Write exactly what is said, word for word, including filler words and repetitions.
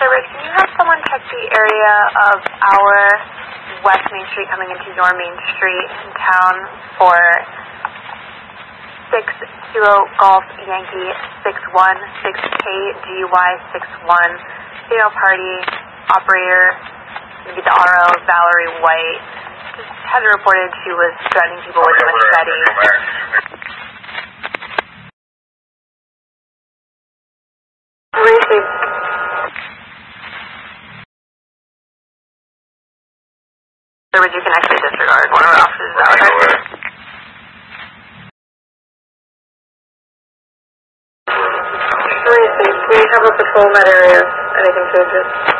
Service, can you have someone check the area of our West Main Street coming into your Main Street in town for six zero Golf Yankee six one six K G Y six one, Fatal Party, operator, maybe the R O, Valerie White, just had reported she was threatening people with a machete. Received. Service, you can actually disregard. One of our officers is out there. Please, please have a patrol in that area if anything changes.